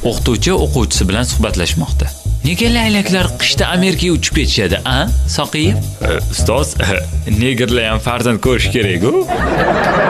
O'qituvchi o'quvchisi bilan suhbatlashmoqda. Nega laylaklar qishda Amerikaga uchib ketishadi, a? Soqiyev? Ustoz, negerlar ham farzand ko'rish kerak-ku.